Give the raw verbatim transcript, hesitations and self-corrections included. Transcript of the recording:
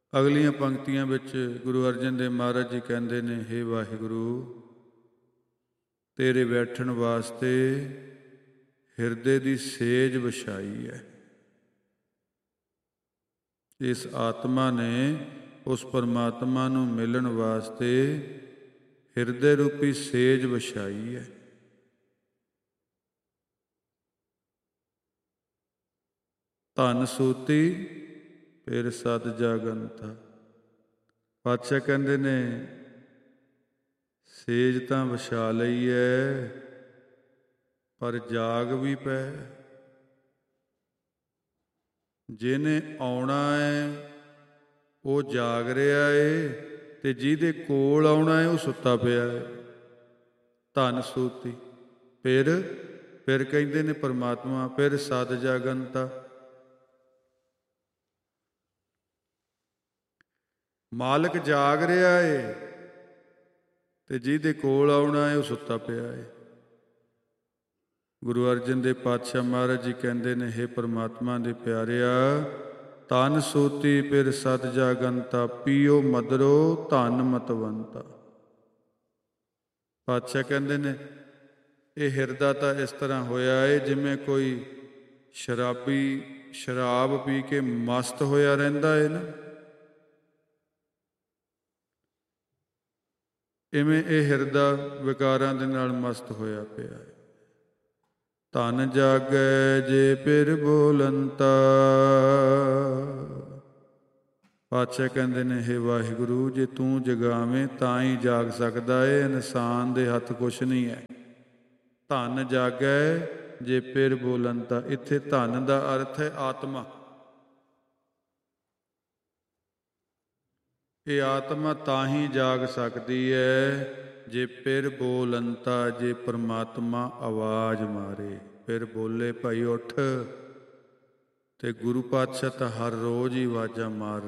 ਅਗਲੀਆਂ ਪੰਕਤੀਆਂ ਵਿੱਚ ਗੁਰੂ ਅਰਜਨ ਦੇਵ ਮਹਾਰਾਜ ਜੀ ਕਹਿੰਦੇ ਨੇ, ਹੇ ਵਾਹਿਗੁਰੂ, ਤੇਰੇ ਬੈਠਣ ਵਾਸਤੇ ਹਿਰਦੇ ਦੀ ਸੇਜ ਵਿਛਾਈ ਹੈ। ਇਸ ਆਤਮਾ ਨੇ ਉਸ ਪਰਮਾਤਮਾ ਨੂੰ ਮਿਲਣ ਵਾਸਤੇ ਹਿਰਦੇ ਰੂਪੀ ਸੇਜ ਵਿਛਾਈ ਹੈ। ਧਨ ਸੂਤੀ ਫਿਰ ਸਦ ਜਾਗੰਤਾ। ਪਾਤਸ਼ਾਹ ਕਹਿੰਦੇ ਨੇ, ਸੇਜ ਤਾਂ ਵਿਛਾ ਲਈ ਹੈ, ਪਰ ਜਾਗ ਵੀ ਪੈ। ਜਿਹਨੇ ਆਉਣਾ ਹੈ ਉਹ ਜਾਗ ਰਿਹਾ ਏ, ਤੇ ਜਿਹਦੇ ਕੋਲ ਆਉਣਾ ਹੈ ਉਹ ਸੁੱਤਾ ਪਿਆ ਹੈ। ਧਨ ਸੂਤੀ ਫਿਰ ਫਿਰ ਕਹਿੰਦੇ ਨੇ ਪਰਮਾਤਮਾ, ਫਿਰ ਸਦ ਜਾਗੰਤਾ। ਮਾਲਕ ਜਾਗ ਰਿਹਾ ਏ ਤੇ ਜਿਹਦੇ ਕੋਲ ਆਉਣਾ ਹੈ ਉਹ ਸੁੱਤਾ ਪਿਆ ਹੈ। ਗੁਰੂ ਅਰਜਨ ਦੇਵ ਪਾਤਸ਼ਾਹ ਮਹਾਰਾਜ ਜੀ ਕਹਿੰਦੇ ਨੇ, ਹੇ ਪਰਮਾਤਮਾ ਦੇ ਪਿਆਰਿਆ, ਧਨ ਸੂਤੀ ਫਿਰ ਸਦ ਜਾਗੰਤਾ, ਪੀਓ ਮਦਰੋ ਧਨ ਮਤਵੰਤਾ। ਪਾਤਸ਼ਾਹ ਕਹਿੰਦੇ ਨੇ, ਇਹ ਹਿਰਦਾ ਤਾਂ ਇਸ ਤਰ੍ਹਾਂ ਹੋਇਆ ਏ ਜਿਵੇਂ ਕੋਈ ਸ਼ਰਾਬੀ ਸ਼ਰਾਬ ਪੀ ਕੇ ਮਸਤ ਹੋਇਆ ਰਹਿੰਦਾ ਏ ਨਾ, ਇਵੇਂ ਇਹ ਹਿਰਦਾ ਵਿਕਾਰਾਂ ਦੇ ਨਾਲ ਮਸਤ ਹੋਇਆ ਪਿਆ ਹੈ। ਧਨ ਜਾਗੈ ਜੇ ਫਿਰ ਬੋਲੰਤਾ। ਪਾਤਸ਼ਾਹ ਕਹਿੰਦੇ ਨੇ, ਹੇ ਵਾਹਿਗੁਰੂ, ਜੇ ਤੂੰ ਜਗਾਵੇਂ ਤਾਂ ਹੀ ਜਾਗ ਸਕਦਾ ਏ, ਇਨਸਾਨ ਦੇ ਹੱਥ ਕੁਛ ਨਹੀਂ ਹੈ। ਧਨ ਜਾਗੈ ਜੇ ਫਿਰ ਬੋਲੰਤਾ। ਇੱਥੇ ਧਨ ਦਾ ਅਰਥ ਹੈ ਆਤਮਾ। ਇਹ ਆਤਮਾ ਤਾਂ ਹੀ ਜਾਗ ਸਕਦੀ ਹੈ ਜੇ ਫਿਰ ਬੋਲੰਤਾ, ਜੇ ਪਰਮਾਤਮਾ ਆਵਾਜ਼ ਮਾਰੇ। ਫਿਰ ਬੋਲੇ, ਭਾਈ ਉੱਠ। ਤੇ ਗੁਰੂ ਪਾਤਸ਼ਾਹ ਤਾਂ ਹਰ ਰੋਜ਼ ਹੀ ਆਵਾਜ਼ਾਂ ਮਾਰ